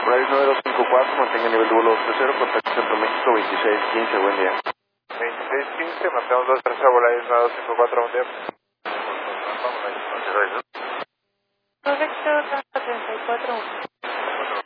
Volaris 9254, mantenga nivel de vuelo 20, contacto Centro México 2615, buen día. 2615, mantenemos 230, Volaris 9254, buen día. Correcto, 34.